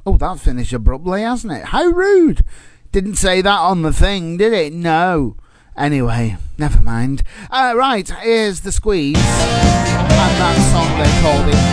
Oh, that finished abruptly, hasn't it? How rude. Didn't say that on the thing, did it? No. Anyway, never mind. Right, here's The Squeeze. And that song they called it